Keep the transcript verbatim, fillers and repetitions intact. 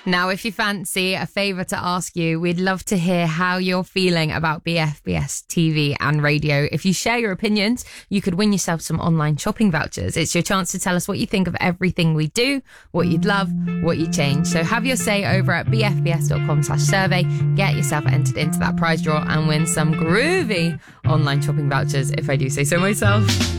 Now, if you fancy a favour to ask you, we'd love to hear how you're feeling about B F B S T V and radio. If you share your opinions, you could win yourself some online shopping vouchers. It's your chance to tell us what you think of everything we do, what you'd love, what you'd change. So have your say over at bfbs.com slash survey. Get yourself entered into that prize draw and win some groovy online shopping vouchers, if I do say so myself.